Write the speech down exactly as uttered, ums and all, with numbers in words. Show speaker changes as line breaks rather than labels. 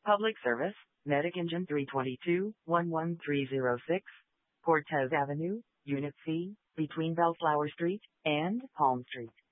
Public service, Medic Engine three twenty-two, one one three zero six, Cortez Avenue, Unit C, between Bellflower Street and Palm Street.